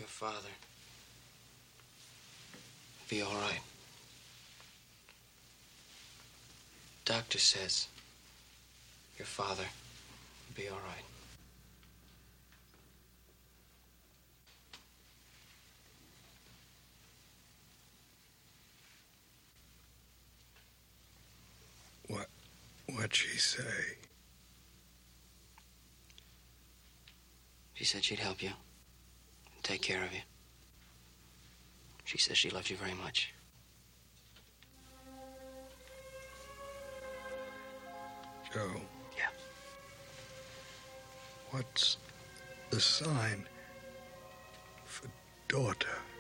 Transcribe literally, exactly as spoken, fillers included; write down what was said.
father be all right. Doctor says your father will be all right. What, what'd she say? She said she'd help you and take care of you. She says she loved you very much. Joe. Yeah. What's the sign for daughter?